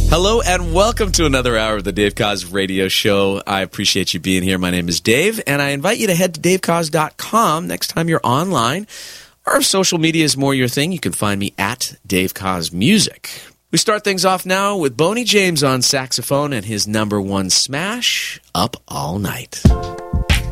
Hello and welcome to another hour of the Dave Koz Radio Show. I appreciate you being here. My name is Dave, and I invite you to head to davekoz.com next time you're online. Or if social media is more your thing, you can find me at Dave Koz Music. We start things off now with Boney James on saxophone and his #1 smash, Up All Night.